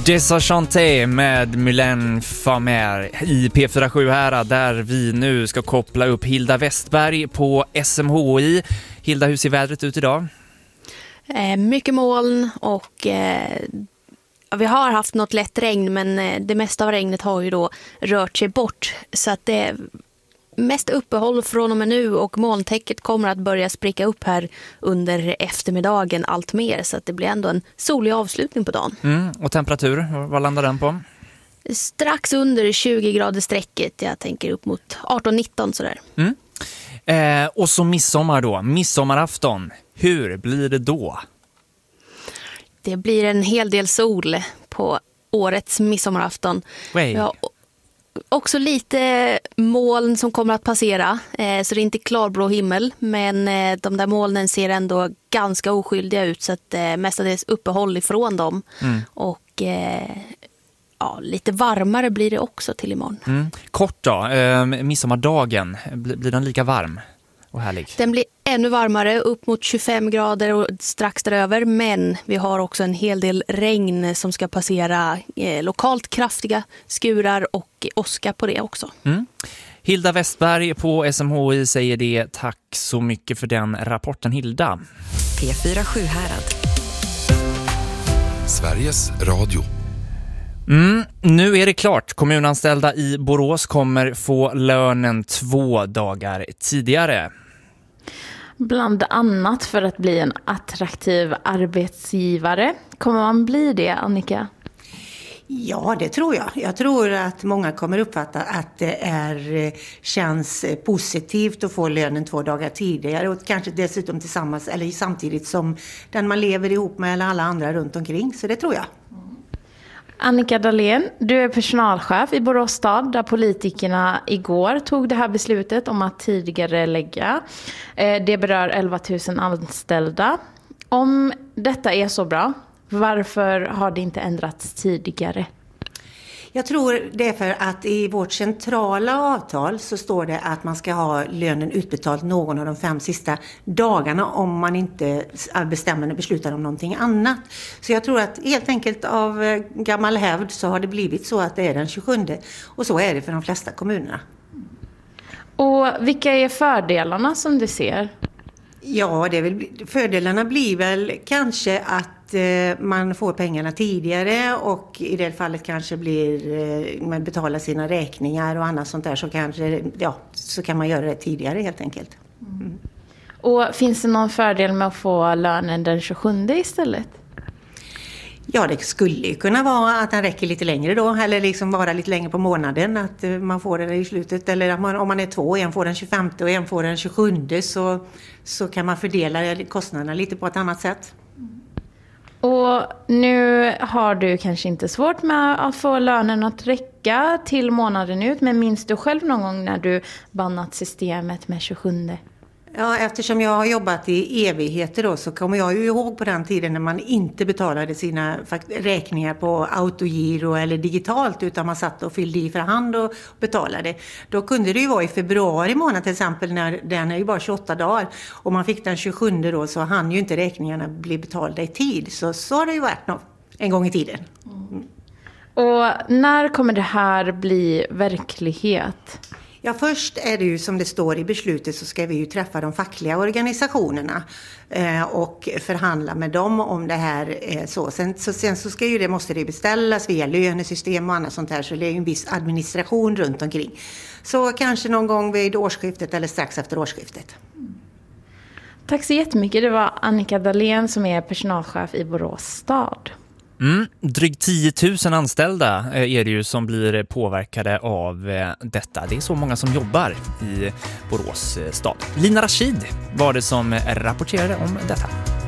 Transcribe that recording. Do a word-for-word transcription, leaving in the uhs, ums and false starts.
Deschanté med Mylène Farmer i P fyra sju här, där vi nu ska koppla upp Hilda Westberg på S M H I. Hilda, hur ser vädret ut idag? Eh, mycket moln och eh, vi har haft något lätt regn, men eh, det mesta av regnet har ju då rört sig bort. Så att det är mest uppehåll från och med nu, och molntäcket kommer att börja spricka upp här under eftermiddagen allt mer. Så att det blir ändå en solig avslutning på dagen. Mm, och temperatur, vad landar den på? Strax under tjugo grader strecket. Jag tänker upp mot arton nitton sådär. Mm. Eh, och så midsommar då, midsommarafton. Hur blir det då? Det blir en hel del sol på årets midsommarafton. Wey. Ja, också lite moln som kommer att passera, eh, så det är inte klarblå himmel, men eh, de där molnen ser ändå ganska oskyldiga ut, så att eh, mestadels uppehåll ifrån dem. Mm. Och eh, ja, lite varmare blir det också till imorgon. Mm. Kort då, eh, midsommardagen, blir, blir den lika varm och härlig? Den blir ännu varmare, upp mot tjugofem grader och strax däröver, men vi har också en hel del regn som ska passera, eh, lokalt kraftiga skurar och åska på det också. Mm. Hilda Westberg på S M H I säger det. Tack så mycket för den rapporten, Hilda. P fyra sju Härad. Sveriges Radio. Mm, nu är det klart. Kommunanställda i Borås kommer få lönen två dagar tidigare. Bland annat för att bli en attraktiv arbetsgivare. Kommer man bli det, Annika? Ja, det tror jag. Jag tror att många kommer uppfatta att det är, känns positivt att få lönen två dagar tidigare, och kanske dessutom tillsammans eller samtidigt som den man lever ihop med eller alla andra runt omkring. Så det tror jag. Annika Dahlén, du är personalchef i Borås stad, där politikerna igår tog det här beslutet om att tidigare lägga. Det berör elva tusen anställda. Om detta är så bra, varför har det inte ändrats tidigare? Jag tror det är för att i vårt centrala avtal så står det att man ska ha lönen utbetalt någon av de fem sista dagarna om man inte bestämmer och beslutar om någonting annat. Så jag tror att helt enkelt av gammal hävd så har det blivit så att det är den tjugosjunde, och så är det för de flesta kommunerna. Och vilka är fördelarna som du ser? Ja, det är väl, fördelarna blir väl kanske att man får pengarna tidigare, och i det fallet kanske blir man betalar sina räkningar och annat sånt där, så kanske ja, så kan man göra det tidigare helt enkelt. Mm. Och finns det någon fördel med att få lönen den tjugosjunde istället? Ja, det skulle kunna vara att den räcker lite längre då, eller liksom vara lite längre på månaden, att man får den i slutet, eller att man, om man är två, en får den tjugofemte och en får den tjugosjunde, så, så kan man fördela kostnaderna lite på ett annat sätt. Och nu har du kanske inte svårt med att få lönen att räcka till månaden ut, men minns du själv någon gång när du bannat systemet med tjugosjunde? Ja, eftersom jag har jobbat i evigheter då, så kommer jag ju ihåg på den tiden när man inte betalade sina räkningar på autogiro eller digitalt, utan man satt och fyllde i för hand och betalade. Då kunde det ju vara i februari månad till exempel, när den är ju bara tjugoåtta dagar, och man fick den tjugosjunde då, så hann ju inte räkningarna bli betalda i tid. Så, så har det ju varit något, en gång i tiden. Mm. Och när kommer det här bli verklighet? Ja, först är det ju som det står i beslutet, så ska vi ju träffa de fackliga organisationerna eh, och förhandla med dem om det här. Eh, så. Sen, så, sen så ska ju det, måste det beställas via lönesystem och annat sånt här, så det är ju en viss administration runt omkring. Så kanske någon gång vid årsskiftet eller strax efter årsskiftet. Tack så jättemycket. Det var Annika Dahlén som är personalchef i Borås stad. Mm, drygt tio tusen anställda är det ju som blir påverkade av detta. Det är så många som jobbar i Borås stad. Lina Rashid var det som rapporterade om detta.